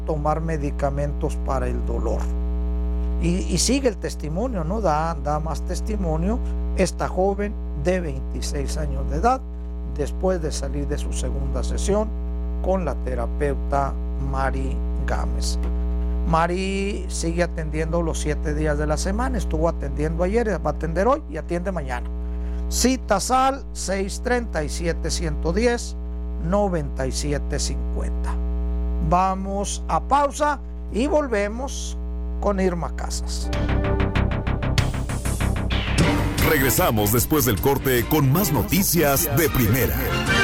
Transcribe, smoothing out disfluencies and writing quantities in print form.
tomar medicamentos para el dolor. Y sigue el testimonio, ¿no? Da más testimonio. Esta joven de 26 años de edad, después de salir de su segunda sesión con la terapeuta Mari Gámez. Mari sigue atendiendo los 7 días de la semana. Estuvo atendiendo ayer, va a atender hoy y atiende mañana. Citas al 637-110-9750. Vamos a pausa y volvemos con Irma Casas. Regresamos después del corte con más noticias de primera.